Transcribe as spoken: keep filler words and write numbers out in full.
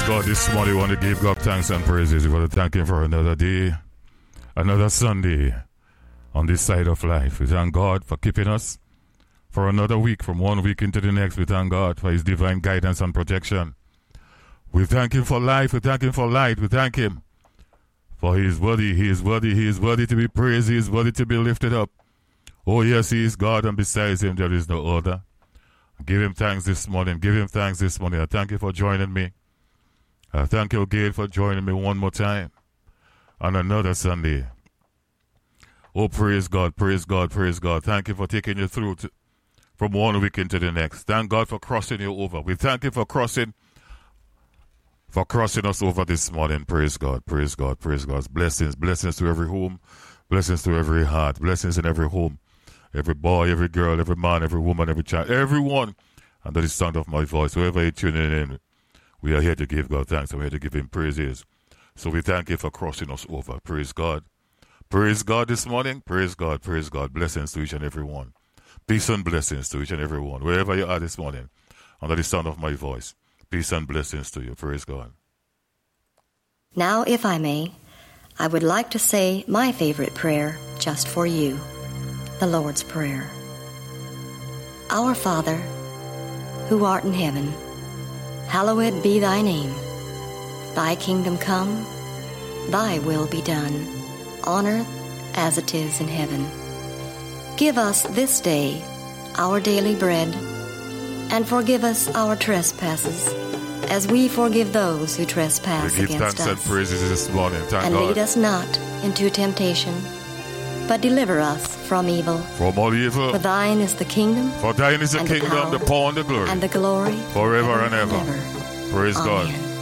God, this morning we want to give God thanks and praises. We want to thank Him for another day, another Sunday on this side of life. We thank God for keeping us for another week, from one week into the next. We thank God for His divine guidance and protection. We thank Him for life. We thank Him for light. We thank Him for He is worthy. He is worthy. He is worthy to be praised. He is worthy to be lifted up. Oh, yes, He is God, and besides Him there is no other. Give Him thanks this morning. Give Him thanks this morning. I thank you for joining me. I thank you again for joining me one more time on another Sunday. Oh, praise God, praise God, praise God. Thank you for taking you through to, from one week into the next. Thank God for crossing you over. We thank you for crossing for crossing us over this morning. Praise God, praise God, praise God. Blessings, blessings to every home, blessings to every heart, blessings in every home. Every boy, every girl, every man, every woman, every child, everyone under the sound of my voice, whoever you're tuning in, we are here to give God thanks and we're here to give Him praises. So we thank you for crossing us over. Praise God. Praise God this morning. Praise God, praise God. Blessings to each and every one. Peace and blessings to each and every one. Wherever you are this morning, under the sound of my voice, peace and blessings to you. Praise God. Now, if I may, I would like to say my favorite prayer just for you. The Lord's Prayer. Our Father, who art in heaven, hallowed be thy name. Thy kingdom come, thy will be done, on earth as it is in heaven. Give us this day our daily bread, and forgive us our trespasses, as we forgive those who trespass we give against thanks us. And praises this morning. Thank and God. lead us not into temptation, but deliver us from evil. From all evil. For thine is the kingdom. For thine is the and kingdom, the, power, the power, and the glory. And the glory. Forever and ever. ever. Praise Amen. God.